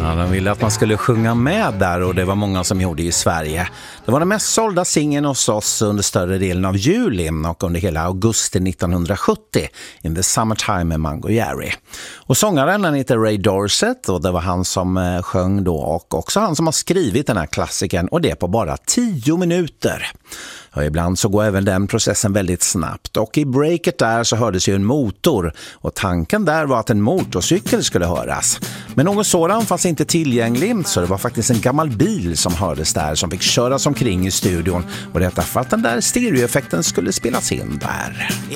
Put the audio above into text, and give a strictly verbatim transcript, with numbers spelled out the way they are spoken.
Ja, de ville att man skulle sjunga med där och det var många som gjorde i Sverige. Det var den mest sålda singeln hos oss under större delen av juli och under hela augusti nittonhundrasjuttio, In the Summertime med Mango Jerry. Och sångaren han heter Ray Dorset och det var han som eh, sjöng då och också han som har skrivit den här klassiken och det på bara tio minuter. Och ibland så går även den processen väldigt snabbt och i breaket där så hördes ju en motor och tanken där var att en motorcykel skulle höras. Men någon sådan fanns inte tillgänglig så det var faktiskt en gammal bil som hördes där som fick köras omkring i studion och detta för att den där stereoeffekten skulle spelas in där.